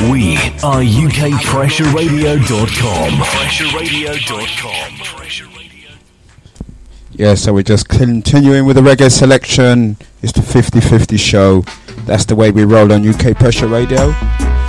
We are UKPressureRadio.com. Yeah, so we're just continuing with the reggae selection. It's the 50-50 show. That's the way we roll on UK Pressure Radio.